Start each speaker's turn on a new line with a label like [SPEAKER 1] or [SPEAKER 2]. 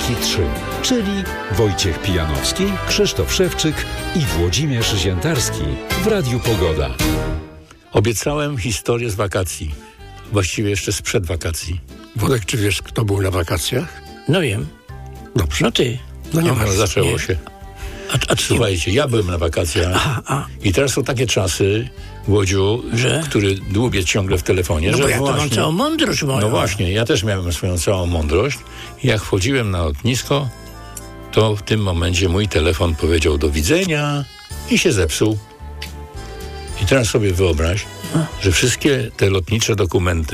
[SPEAKER 1] Polski 3, czyli Wojciech Pijanowski, Krzysztof Szewczyk i Włodzimierz Ziętarski w Radiu Pogoda.
[SPEAKER 2] Obiecałem historię z wakacji. Właściwie jeszcze sprzed wakacji.
[SPEAKER 3] Wodek, czy wiesz, kto był na wakacjach?
[SPEAKER 4] No wiem.
[SPEAKER 3] Dobrze.
[SPEAKER 4] No ty.
[SPEAKER 3] No nie masz.
[SPEAKER 2] Zaczęło się. Słuchajcie, ja byłem na wakacjach i teraz są takie czasy, Łodziu, który dłubię ciągle w telefonie.
[SPEAKER 4] No
[SPEAKER 2] że
[SPEAKER 4] bo ja to
[SPEAKER 2] właśnie,
[SPEAKER 4] mam całą mądrość moją.
[SPEAKER 2] No właśnie, ja też miałem swoją całą mądrość. I jak wchodziłem na lotnisko, to w tym momencie mój telefon powiedział do widzenia i się zepsuł. I teraz sobie wyobraź, że wszystkie te lotnicze dokumenty